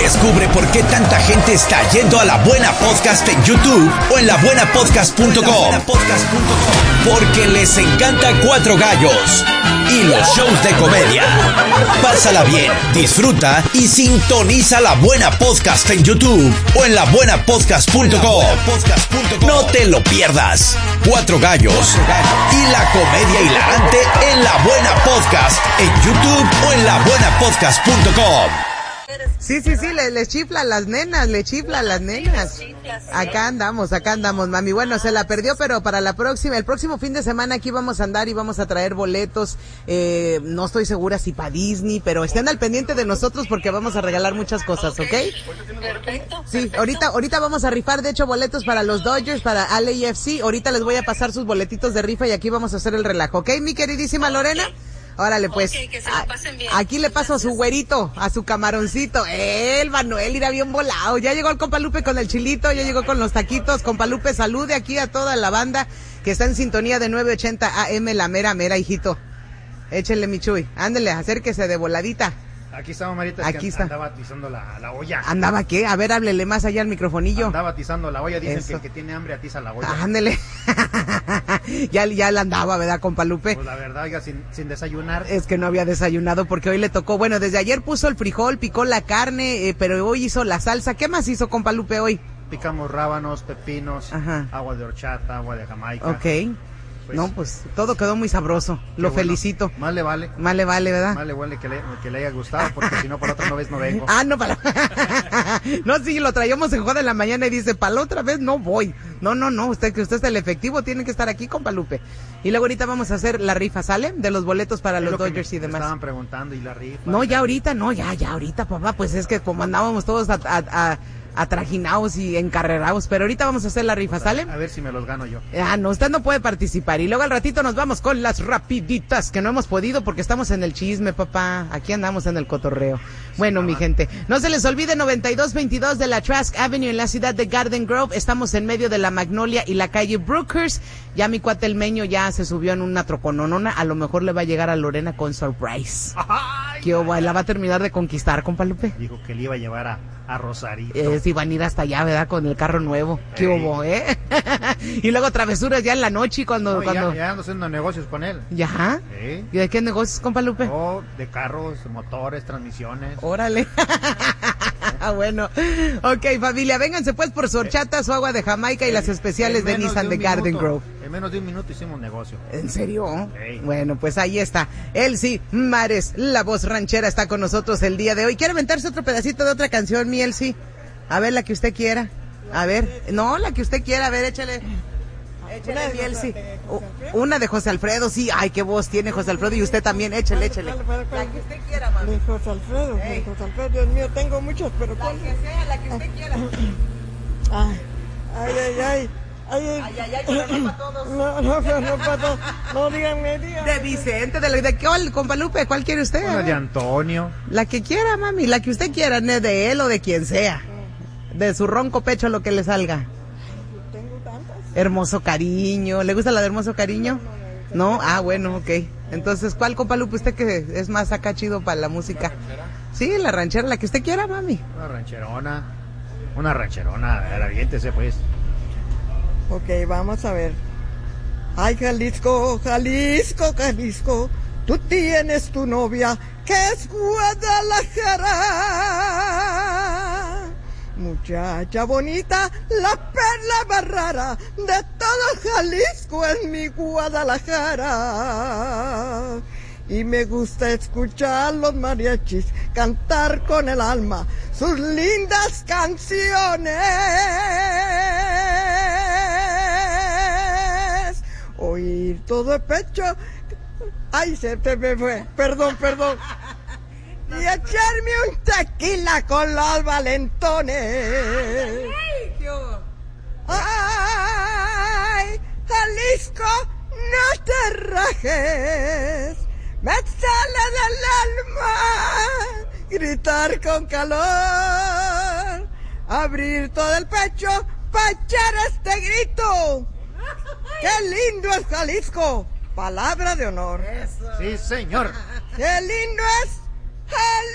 Descubre por qué tanta gente está yendo a La Buena Podcast en YouTube o en labuenapodcast.com. Porque les encanta Cuatro Gallos y los shows de comedia. Pásala bien, disfruta y sintoniza La Buena Podcast en YouTube o en labuenapodcast.com. No te lo pierdas. Cuatro Gallos y la comedia hilarante en La Buena Podcast en YouTube o en labuenapodcast.com. Sí, les chiflan las nenas, Acá andamos, mami. Bueno, se la perdió, pero para el próximo fin de semana aquí vamos a andar y vamos a traer boletos. No estoy segura si para Disney, pero estén al pendiente de nosotros porque vamos a regalar muchas cosas, ¿ok? Perfecto. Sí, ahorita vamos a rifar, de hecho, boletos para los Dodgers, para LAFC. Ahorita les voy a pasar sus boletitos de rifa y aquí vamos a hacer el relajo, ¿ok, mi queridísima Lorena? Órale, pues. Okay, que se la pasen bien. Aquí le paso a su güerito, a su camaroncito. El Manuel irá bien volado. Ya llegó el compa Lupe con el chilito, ya llegó con los taquitos. Compa Lupe, salude aquí a toda la banda que está en sintonía de 980 AM, la mera, hijito. Échenle, mi Chuy. Ándele, acérquese de voladita. Aquí estamos, Marita. Aquí está. Andaba atizando la olla. ¿Andaba qué? A ver, háblele más allá al microfonillo. Andaba atizando la olla. Dicen Eso. que el que tiene hambre atiza la olla. Ándele. ya la andaba, ¿verdad, compa Lupe? Pues la verdad, oiga, sin desayunar. Es que no había desayunado porque hoy le tocó. Bueno, desde ayer puso el frijol, picó la carne, pero hoy hizo la salsa. ¿Qué más hizo, compa Lupe, hoy? Picamos rábanos, pepinos, Ajá. agua de horchata, agua de Jamaica. Ok. Pues, no, pues todo quedó muy sabroso. Lo bueno. felicito. Más le vale. Más le vale, ¿verdad? Más le vale que le haya gustado, porque si no, para la otra vez no vengo. Ah, no, para... No, sí, lo traíamos en joda en la mañana y dice, para la otra vez no voy. No, usted es el efectivo, tiene que estar aquí, compa Lupe. Y luego ahorita vamos a hacer la rifa, ¿sale? De los boletos para los Dodgers y demás. Me estaban preguntando, ¿y la rifa? No, ya ahorita, papá, pues es que como andábamos todos atrajinados y encarrerados, pero ahorita vamos a hacer la rifa, ¿sale? A ver si me los gano yo. No, usted no puede participar. Y luego al ratito nos vamos con las rapiditas, que no hemos podido porque estamos en el chisme, papá. Aquí andamos en el cotorreo. Bueno, mi gente, no se les olvide 9222 de la Trask Avenue en la ciudad de Garden Grove. Estamos en medio de la Magnolia y la calle Brookers. Ya mi cuate el Meño ya se subió en una trocononona. A lo mejor le va a llegar a Lorena con surprise. ¿Qué la va a terminar de conquistar, compa Lupe? Dijo que le iba a llevar a Rosarito. Si van a ir hasta allá, ¿verdad? Con el carro nuevo. ¿Qué hubo, Y luego travesuras ya en la noche cuando... Ya ando haciendo negocios con él. ¿Ya? Sí. ¿Y de qué negocios, compa Lupe? Oh, de carros, motores, transmisiones. Órale. Bueno. Ok, familia, vénganse pues por su horchata, su agua de Jamaica y las especiales de Nissan de Garden Grove. En menos de un minuto hicimos negocio. ¿En serio? Sí. Bueno, pues ahí está. Elsie Mares, la voz ranchera, está con nosotros el día de hoy. ¿Quiere aventarse otro pedacito de otra canción, mi Elsie? A ver, la que usted quiera. A ver, no, la que usted quiera, a ver, échale. Échale, mi Elsie. Una de José Alfredo, sí. Ay, qué voz tiene José Alfredo, y usted también, échale. La que usted quiera, mami. De José Alfredo, Dios mío, tengo muchas, pero La que sea, la que usted quiera. Ay, pero no para todos. No para todos. No, díganme. De Vicente, ¿de cuál, compa Lupe? ¿Cuál quiere usted? Una de Antonio. La que quiera, mami, la que usted quiera, de él o de quien sea. De su ronco pecho, lo que le salga. Tengo tantas. Hermoso cariño. ¿Le gusta la de Hermoso cariño? No, bueno, ok. Entonces, ¿cuál, compa Lupe, usted que es más acá chido para la música? Sí, la ranchera, la que usted quiera, mami. Una rancherona, aviéntese pues. Ok, vamos a ver. Ay, Jalisco, tú tienes tu novia que es Guadalajara. Muchacha bonita, la perla más rara de todo Jalisco es mi Guadalajara. Y me gusta escuchar los mariachis cantar con el alma sus lindas canciones. Oír todo el pecho. Ay, se me fue. Perdón. Y echarme un tequila con los valentones. Ay, Jalisco, no te rajes. Me sale del alma gritar con calor, abrir todo el pecho para echar este grito. ¡Qué lindo es Jalisco! Palabra de honor. Sí, señor. ¡Qué lindo es Jalisco!